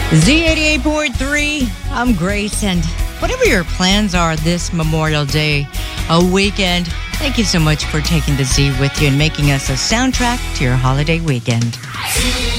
Z88.3, I'm Grace, and whatever your plans are this Memorial Day weekend, thank you so much for taking the Z with you and making us a soundtrack to your holiday weekend.